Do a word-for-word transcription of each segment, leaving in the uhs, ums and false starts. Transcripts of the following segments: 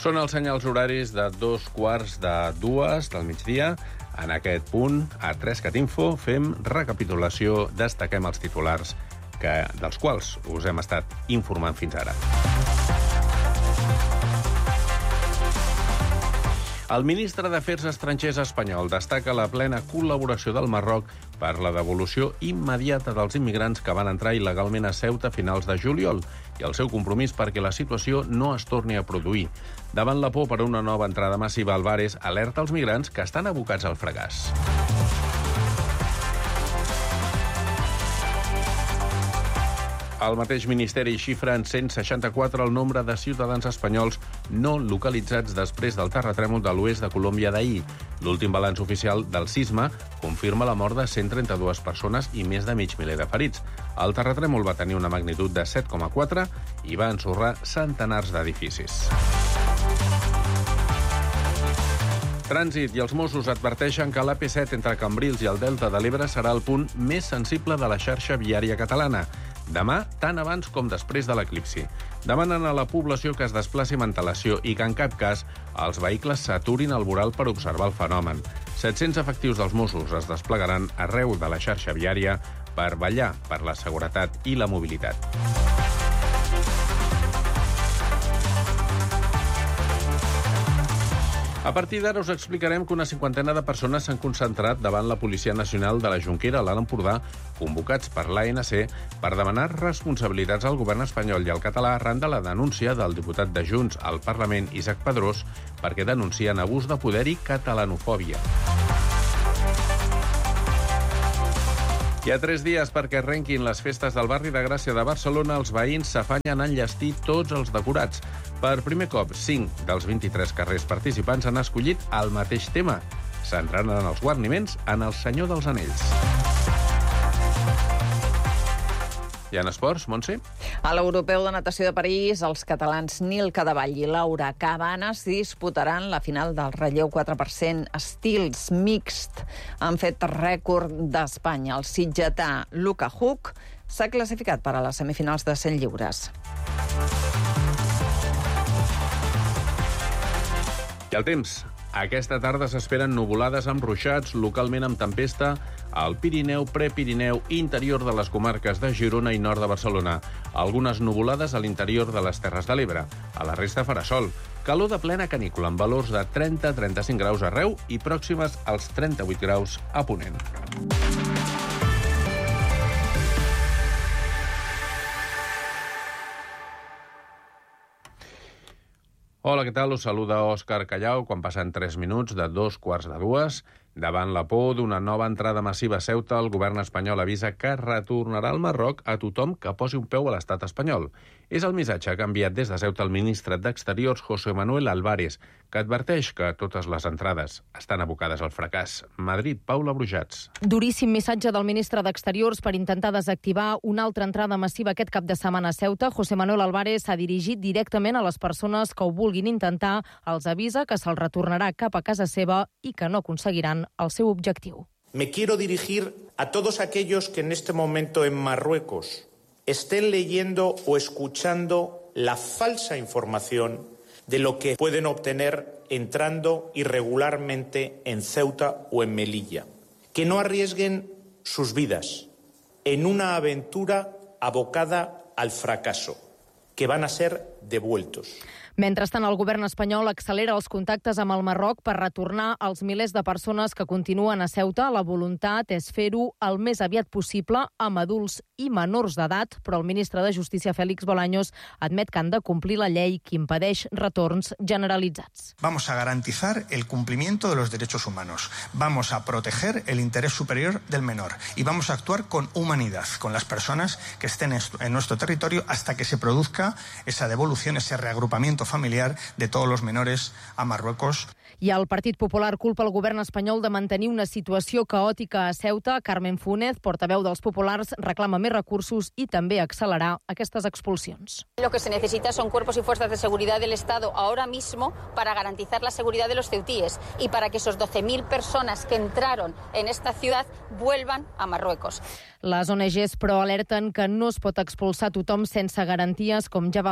Són els senyals horaris de dos quarts de dues del migdia. En aquest punt, a tres cat info, fem recapitulació, destaquem els titulars que, dels quals us hem estat informant fins ara. El ministre d'Afers Estrangers espanyol destaca la plena col·laboració del Marroc per la devolució immediata dels immigrants que van entrar il·legalment a Ceuta a finals de juliol i el seu compromís perquè la situació no es torni a produir. Davant la por per una nova entrada massiva, Álvarez alerta els migrants que estan abocats al fracàs. El mateix Ministeri xifra en cent seixanta-quatre el nombre de ciutadans espanyols no localitzats després del terratrèmol de l'oest de Colòmbia d'ahir. L'últim balanç oficial del sisme confirma la mort de cent trenta-dues persones i més de mig miler de ferits. El terratrèmol va tenir una magnitud de set coma quatre i va ensorrar centenars d'edificis. Trànsit i els Mossos adverteixen que l'A P set entre Cambrils i el Delta de l'Ebre serà el punt més sensible de la xarxa viària catalana. Demà, tant abans com després de l'eclipsi. Demanen a la població que es desplaci amb antelació i que en cap cas els vehicles s'aturin al voral per observar el fenomen. set-cents efectius dels Mossos es desplegaran arreu de la xarxa viària per vetllar per la seguretat i la mobilitat. A partir d'ara us explicarem que una cinquantena de persones s'han concentrat davant la Policia Nacional de la Jonquera a l'Alt Empordà, convocats per l'A N C per demanar responsabilitats al govern espanyol i al català arran de la denúncia del diputat de Junts al Parlament, Isaac Pedrós, perquè denuncien abús de poder i catalanofòbia. Hi ha tres dies perquè arrenquin les festes del barri de Gràcia de Barcelona. Els veïns s'afanyen a enllestir tots els decorats. Per primer cop, cinc dels vint-i-tres carrers participants han escollit el mateix tema. Centraran els guarniments en el Senyor dels Anells. I en esports, Montse? A l'Europeu de Natació de París, els catalans Nil Cadevall i Laura Cabanes disputaran la final del relleu quatre per cent estils mixt. Han fet rècord d'Espanya. El sitgetà Luka Huk s'ha classificat per a les semifinals de cent lliures. I el temps. Aquesta tarda s'esperen nuvolades amb ruixats, localment amb tempesta, al Pirineu, Prepirineu, interior de les comarques de Girona i nord de Barcelona. Algunes nuvolades a l'interior de les Terres de l'Ebre. A la resta farà sol. Calor de plena canícula, amb valors de trenta a trenta-cinc graus arreu i pròximes als trenta-vuit graus a Ponent. Hola, què tal? Us saluda Òscar Callau quan passen tres minuts de dos quarts de dues. Davant la por d'una nova entrada massiva a Ceuta, el govern espanyol avisa que retornarà al Marroc a tothom que posi un peu a l'estat espanyol. És el missatge que ha enviat des de Ceuta el ministre d'Exteriors, José Manuel Álvarez, que adverteix que totes les entrades estan abocades al fracàs. Madrid, Paula Brujats. Duríssim missatge del ministre d'Exteriors per intentar desactivar una altra entrada massiva aquest cap de setmana a Ceuta. José Manuel Álvarez s'ha dirigit directament a les persones que ho vulguin intentar. Els avisa que se'ls retornarà cap a casa seva i que no aconseguiran el seu objectiu. Me quiero dirigir a todos aquellos que en este momento en Marruecos estén leyendo o escuchando la falsa información de lo que pueden obtener entrando irregularmente en Ceuta o en Melilla. Que no arriesguen sus vidas en una aventura abocada al fracaso, que van a ser devueltos. Mentrestant, el govern espanyol accelera els contactes amb el Marroc per retornar els milers de persones que continuen a Ceuta. La voluntat és fer-ho el més aviat possible amb adults i menors d'edat, però el ministre de Justícia, Félix Bolaños, admet que han de complir la llei que impedeix retorns generalitzats. Vamos a garantizar el cumplimiento de los derechos humanos. Vamos a proteger el interés superior del menor y vamos a actuar con humanidad con las personas que estén en nuestro territorio hasta que se produzca esa devolución, ese reagrupamiento familiar de todos los menores a Marruecos. I el Partit Popular culpa el govern espanyol de mantenir una situació caòtica a Ceuta. Carmen Fúnez, portaveu dels populars, reclama més recursos i també accelerar aquestes expulsions. Lo que se necesita son cuerpos y fuerzas de seguridad del Estado ahora mismo para garantizar la seguridad de los ceutíes y para que esos doce mil personas que entraron en esta ciudad vuelvan a Marruecos. Les O N Ges, però, alerten que no es pot expulsar tothom sense garanties, com ja va passar amb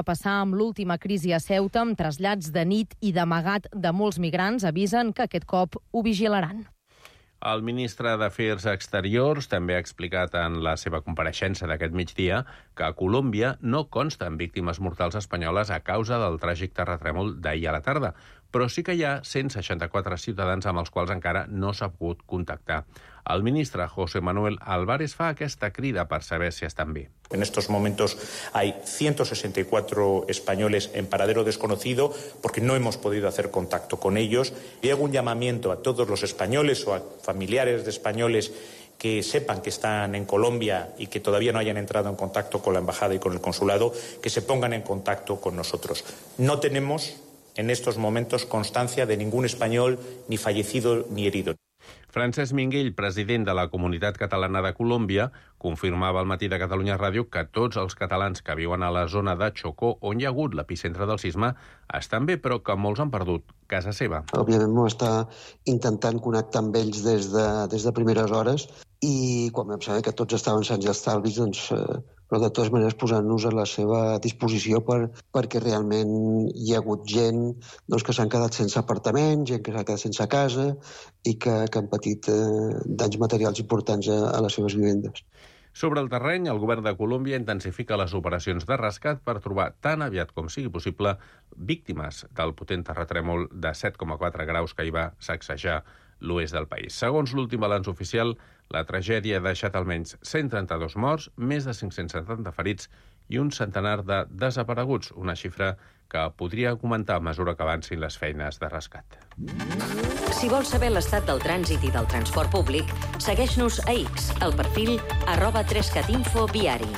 amb l'última crisi a Ceuta, amb trasllats de nit i d'amagat de molts migrants, avisen que aquest cop ho vigilaran. El ministre d'Afers Exteriors també ha explicat en la seva compareixença d'aquest migdia que a Colòmbia no consten víctimes mortals espanyoles a causa del tràgic terratrèmol d'ahir a la tarda, però sí que hi ha cent seixanta-quatre ciutadans amb els quals encara no s'ha pogut contactar. El ministre José Manuel Álvarez fa aquesta crida per saber si estan bé. En estos momentos hay ciento sesenta y cuatro españoles en paradero desconocido porque no hemos podido hacer contacto con ellos. Y hago un llamamiento a todos los españoles o a familiares de españoles que sepan que están en Colombia y que todavía no hayan entrado en contacto con la embajada y con el consulado, que se pongan en contacto con nosotros. No tenemos en estos momentos constancia de ningún español ni fallecido ni herido. Francesc Minguell, president de la Comunitat Catalana de Colòmbia, confirmava al matí de Catalunya Ràdio que tots els catalans que viuen a la zona de Chocó, on hi ha hagut l'epicentre del sisme, estan bé, però que molts han perdut casa seva. Òbviament vam estar intentant connectar amb ells des de, des de primeres hores i quan vam saber que tots estaven sants i estalvis, doncs, eh, però de totes maneres posant-nos a la seva disposició per, perquè realment hi ha hagut gent doncs, que s'han quedat sense apartament, gent que s'ha quedat sense casa i que, que han patit eh, danys materials importants a, a les seves vivendes. Sobre el terreny, el govern de Colòmbia intensifica les operacions de rescat per trobar tan aviat com sigui possible víctimes del potent terratrèmol de set coma quatre graus que hi va sacsejar l'oest del país. Segons l'últim balanç oficial, la tragèdia ha deixat almenys cent trenta-dos morts, més de cinc-cents setanta ferits i un centenar de desapareguts, una xifra que podria augmentar a mesura que avancin les feines de rescat. Si vols saber l'estat del trànsit i del transport públic, segueix-nos a X, al perfil arroba trescatinfo viari.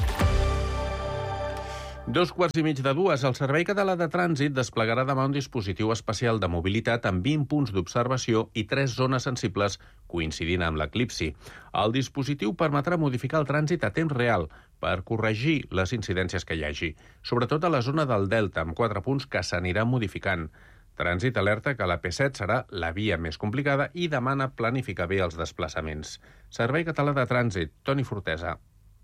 Dos quarts i mig de dues, el Servei Català de Trànsit desplegarà demà un dispositiu especial de mobilitat amb vint punts d'observació i tres zones sensibles coincidint amb l'eclipsi. El dispositiu permetrà modificar el trànsit a temps real per corregir les incidències que hi hagi, sobretot a la zona del Delta, amb quatre punts que s'aniran modificant. Trànsit alerta que la P set serà la via més complicada i demana planificar bé els desplaçaments. Servei Català de Trànsit, Toni Fortesa.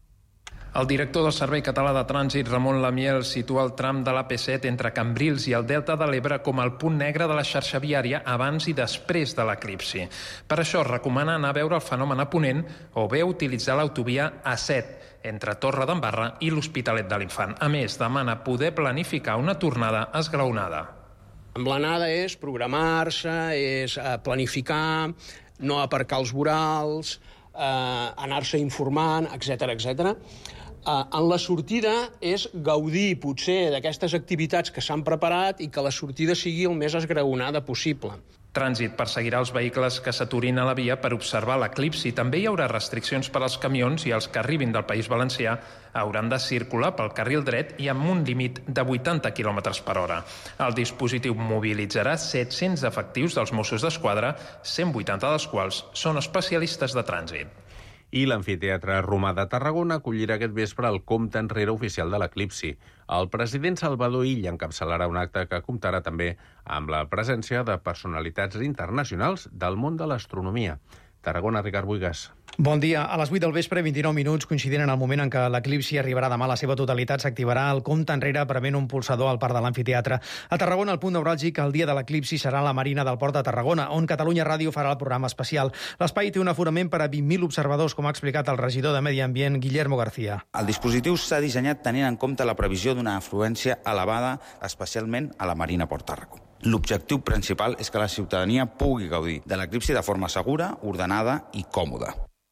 El director del Servei Català de Trànsit, Ramon Lamiel, situa el tram de la P set entre Cambrils i el Delta de l'Ebre com el punt negre de la xarxa viària abans i després de l'eclipsi. Per això recomana anar a veure el fenomen a ponent o bé utilitzar l'autovia A set, entre Torredembarra i l'Hospitalet de l'Infant. A més, demana poder planificar una tornada esglaonada. Amb l'anada és programar-se, és planificar, no aparcar els vorals, eh, anar-se informant, etcètera, etcètera. Uh, en la sortida és gaudir, potser, d'aquestes activitats que s'han preparat i que la sortida sigui el més esgraonada possible. Trànsit perseguirà els vehicles que s'aturin a la via per observar l'eclipsi. També hi haurà restriccions per als camions i els que arribin del País Valencià hauran de circular pel carril dret i amb un límit de vuitanta quilòmetres per hora. El dispositiu mobilitzarà set-cents efectius dels Mossos d'Esquadra, cent vuitanta dels quals són especialistes de trànsit. I l'Amfiteatre Romà de Tarragona acollirà aquest vespre el compte enrere oficial de l'eclipsi. El president Salvador Illa encapçalarà un acte que comptarà també amb la presència de personalitats internacionals del món de l'astronomia. Tarragona, Ricard Buigas. Bon dia. A les vuit del vespre, vint-i-nou minuts, coincidint en el moment en què l'eclipsi arribarà demà a la seva totalitat, s'activarà el compte enrere prevent un pulsador al parc de l'Amfiteatre. A Tarragona, el punt neuràlgic el dia de l'eclipsi serà la Marina del Port de Tarragona, on Catalunya Ràdio farà el programa especial. L'espai té un aforament per a vint mil observadors, com ha explicat el regidor de Medi Ambient, Guillermo García. El dispositiu s'ha dissenyat tenint en compte la previsió d'una afluència elevada, especialment a la Marina Port Tarragona. L'objectiu principal és que la ciutadania pugui gaudir de l'eclipsi de forma segura, ordenada i còmoda.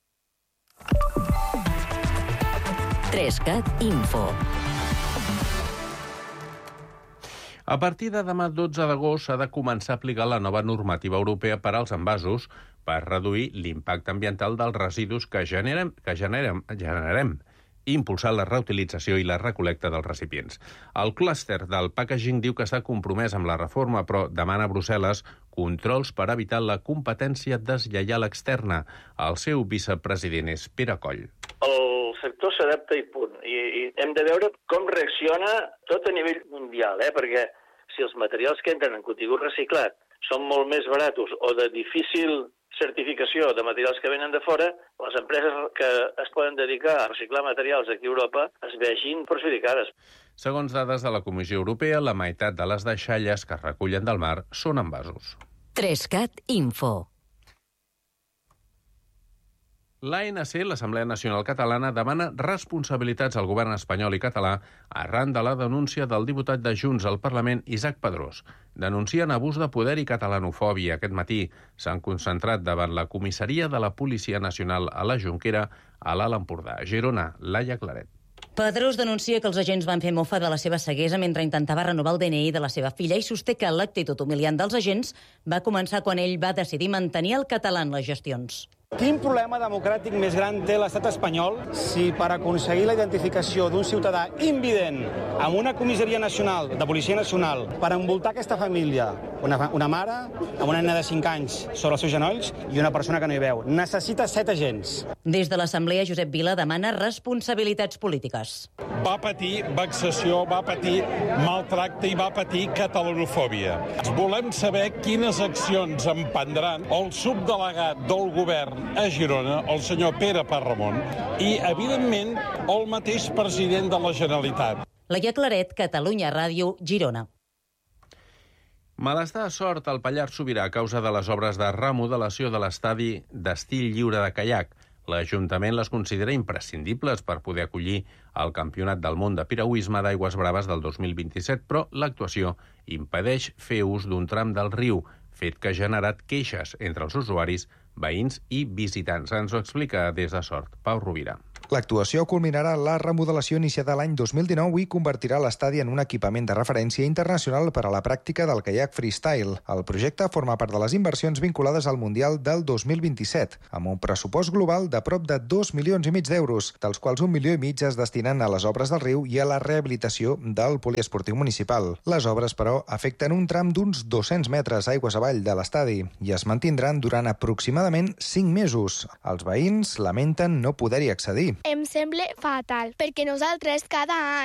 Trescat Info. A partir de demà dotze d'agost s'ha de començar a aplicar la nova normativa europea per als envasos per reduir l'impacte ambiental dels residus que generem, que generem, generem i impulsar la reutilització i la recol·lecta dels recipients. El clúster del packaging diu que està compromès amb la reforma, però demana a Brussel·les controls per evitar la competència deslleial externa. El seu vicepresident és Pere Coll. El sector s'adapta i punt. I, I hem de veure com reacciona tot a nivell mundial, eh? Perquè si els materials que entren en contingut reciclat són molt més baratos o de difícil certificació de materials que venen de fora, les empreses que es poden dedicar a reciclar materials aquí a Europa es vegin perjudicades. Segons dades de la Comissió Europea, la meitat de les deixalles que es recullen del mar són envasos. Trescat Info. L'A N C, l'Assemblea Nacional Catalana, demana responsabilitats al govern espanyol i català arran de la denúncia del diputat de Junts al Parlament, Isaac Pedrós. Denuncien abús de poder i catalanofòbia. Aquest matí s'han concentrat davant la comissaria de la Policia Nacional a la Jonquera, a l'Alt Empordà. A Girona, Laia Claret. Pedrós denuncia que els agents van fer mofa de la seva ceguesa mentre intentava renovar el D N I de la seva filla i sosté que l'actitud humiliant dels agents va començar quan ell va decidir mantenir el català en les gestions. Quin problema democràtic més gran té l'estat espanyol si per aconseguir la identificació d'un ciutadà invident amb una comissaria nacional, de Policia Nacional, per envoltar aquesta família, una, una mare amb una nena de cinc anys sobre els seus genolls i una persona que no hi veu, necessita set agents. Des de l'Assemblea, Josep Vila demana responsabilitats polítiques. Va patir vexació, va patir maltracte i va patir catalanofòbia. Volem saber quines accions emprendran el subdelegat del govern a Girona, el senyor Pere Parramon, i, evidentment, el mateix president de la Generalitat. Laia Claret, Catalunya Ràdio, Girona. Malestar a Sort al Pallars Sobirà a causa de les obres de remodelació de l'estadi d'estil lliure de caiac. L'Ajuntament les considera imprescindibles per poder acollir el Campionat del Món de Piragüisme d'Aigües Braves del dos mil vint-i-set, però l'actuació impedeix fer ús d'un tram del riu, fet que ha generat queixes entre els usuaris, veïns i visitants. Ens ho explica des de Sort, Pau Rovira. L'actuació culminarà la remodelació iniciada l'any dos mil dinou i convertirà l'estadi en un equipament de referència internacional per a la pràctica del caiac freestyle. El projecte forma part de les inversions vinculades al Mundial del dos mil vint-i-set, amb un pressupost global de prop de dos milions i mig d'euros, dels quals un milió i mig es destinen a les obres del riu i a la rehabilitació del poliesportiu municipal. Les obres, però, afecten un tram d'uns dos-cents metres aigües avall de l'estadi i es mantindran durant aproximadament cinc mesos. Els veïns lamenten no poder-hi accedir. Em sembla fatal, perquè nosaltres cada any